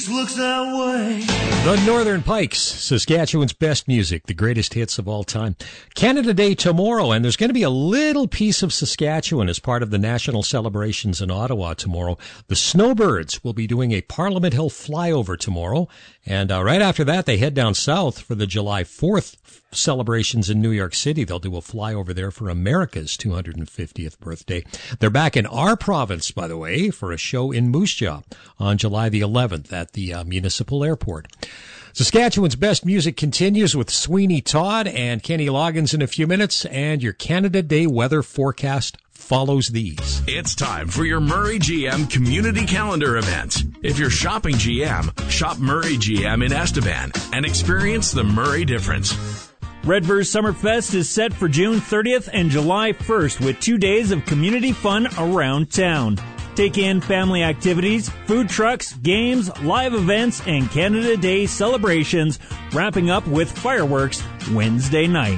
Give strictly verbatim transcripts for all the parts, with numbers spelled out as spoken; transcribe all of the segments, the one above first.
Looks that way. The Northern Pikes, Saskatchewan's best music, the greatest hits of all time. Canada Day tomorrow, and there's going to be a little piece of Saskatchewan as part of the national celebrations in Ottawa tomorrow. The Snowbirds will be doing a Parliament Hill flyover tomorrow, and uh, right after that, they head down south for the July fourth celebrations in New York City. They'll do a flyover there for America's two hundred fiftieth birthday. They're back in our province, by the way, for a show in Moose Jaw on July the eleventh at the uh, municipal airport. Saskatchewan's best music continues with Sweeney Todd and Kenny Loggins in a few minutes, and your Canada Day weather forecast follows these. It's time for your Murray G M Community Calendar event. If you're shopping G M, shop Murray G M in Estevan and experience the Murray difference. Redverse Summerfest is set for June thirtieth and July first with two days of community fun around town. Take in family activities, food trucks, games, live events, and Canada Day celebrations, wrapping up with fireworks Wednesday night.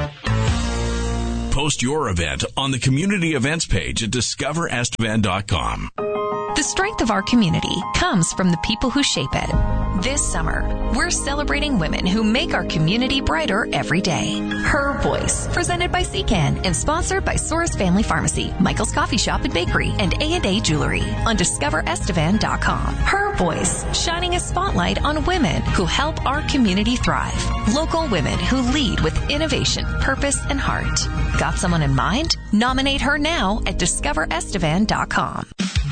Post your event on the community events page at discover estevan dot com. The strength of our community comes from the people who shape it. This summer, we're celebrating women who make our community brighter every day. Her Voice, presented by C C A N and sponsored by Soros Family Pharmacy, Michael's Coffee Shop and Bakery, and A and A Jewelry on discover estevan dot com. Her Voice, shining a spotlight on women who help our community thrive. Local women who lead with innovation, purpose, and heart. Got someone in mind? Nominate her now at discover estevan dot com.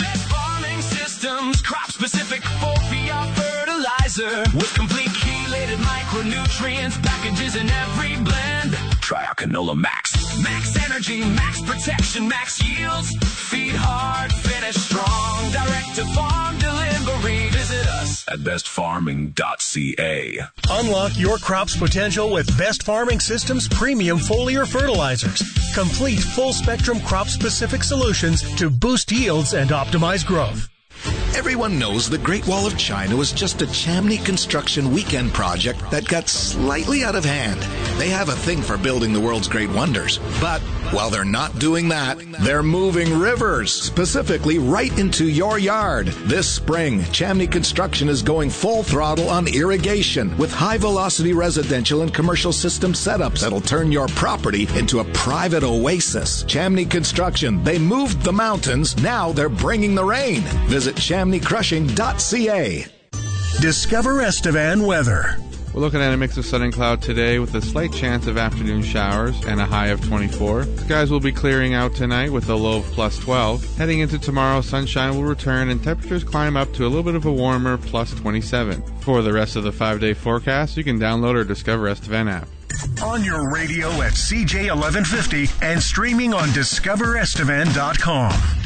Systems, crop-specific four P R fertilizer with complete chelated micronutrients, packages in every blend. Try our Canola Max. Max energy, max protection, max yields. Feed hard, finish strong. Direct to farm delivery. Visit us at best farming dot c a. Unlock your crop's potential with Best Farming Systems premium foliar fertilizers. Complete full-spectrum crop-specific solutions to boost yields and optimize growth. Everyone knows the Great Wall of China was just a Chamney construction weekend project that got slightly out of hand. They have a thing for building the world's great wonders. But while they're not doing that, they're moving rivers, specifically right into your yard. This spring, Chamney Construction is going full throttle on irrigation with high-velocity residential and commercial system setups that'll turn your property into a private oasis. Chamney Construction, they moved the mountains, now they're bringing the rain. Visit chamney crushing dot c a. Discover Estevan weather. We're looking at a mix of sun and cloud today with a slight chance of afternoon showers and a high of twenty-four. Skies will be clearing out tonight with a low of plus twelve. Heading into tomorrow, sunshine will return and temperatures climb up to a little bit of a warmer plus twenty-seven. For the rest of the five-day forecast, you can download our Discover Estevan app. On your radio at C J eleven fifty and streaming on discover estevan dot com.